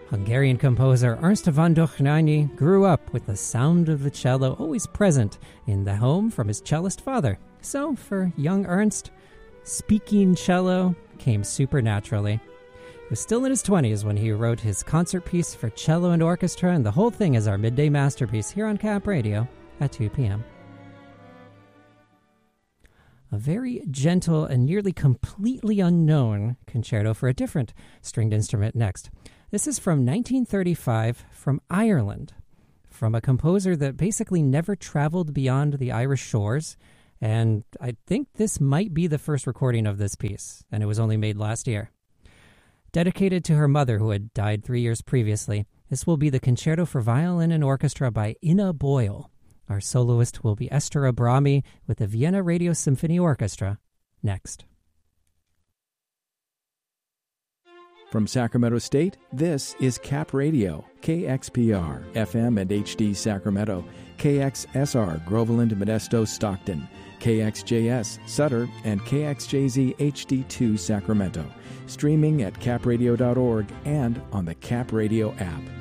Hungarian composer Ernst von Dohnányi grew up with the sound of the cello always present in the home from his cellist father. So, for young Ernst, speaking cello came supernaturally. He was still in his 20s when he wrote his concert piece for cello and orchestra, and the whole thing is our midday masterpiece here on Cap Radio at 2 p.m. A very gentle and nearly completely unknown concerto for a different stringed instrument next. This is from 1935 from Ireland, from a composer that basically never traveled beyond the Irish shores, and I think this might be the first recording of this piece, and it was only made last year. Dedicated to her mother, who had died 3 years previously, this will be the Concerto for Violin and Orchestra by Ina Boyle. Our soloist will be Esther Abrami with the Vienna Radio Symphony Orchestra next. From Sacramento State, this is Cap Radio, KXPR, FM and HD Sacramento, KXSR, Groveland, Modesto, Stockton, KXJS, Sutter, and KXJZ HD2 Sacramento. Streaming at capradio.org and on the Cap Radio app.